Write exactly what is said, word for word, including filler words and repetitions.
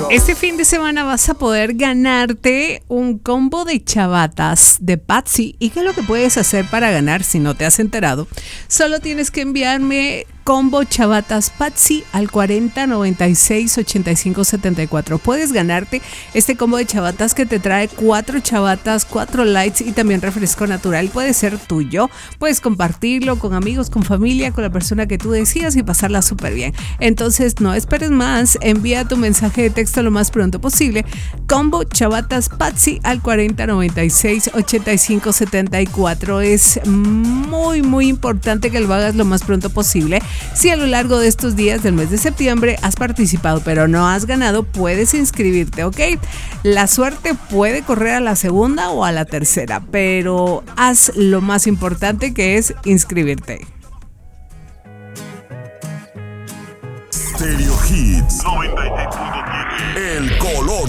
Este fin de semana vas a poder ganarte un combo de chavatas de Patsy. ¿Y qué es lo que puedes hacer para ganar si no te has enterado? Solo tienes que enviarme combo chavatas Patsy al cuarenta noventa y seis ochenta y cinco setenta y cuatro. Puedes ganarte este combo de chavatas que te trae cuatro chavatas, cuatro lights y también refresco natural. Puede ser tuyo, puedes compartirlo con amigos, con familia, con la persona que tú decidas y pasarla súper bien. Entonces no esperes más, envía tu mensaje de texto lo más pronto posible. Combo chavatas Patsy al cuarenta noventa y seis ochenta y cinco setenta y cuatro. Es muy muy importante que lo hagas lo más pronto posible. Si a lo largo de estos días del mes de septiembre has participado pero no has ganado, puedes inscribirte, ¿ok? La suerte puede correr a la segunda o a la tercera, pero haz lo más importante, que es inscribirte. Stereo Hits noventa y seis punto siete. El color